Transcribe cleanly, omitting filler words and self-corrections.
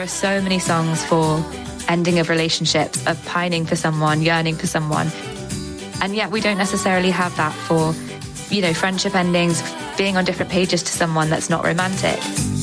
are so many songs for ending of relationships, of pining for someone, yearning for someone. And yet we don't necessarily have that for, friendship endings, being on different pages to someone that's not romantic.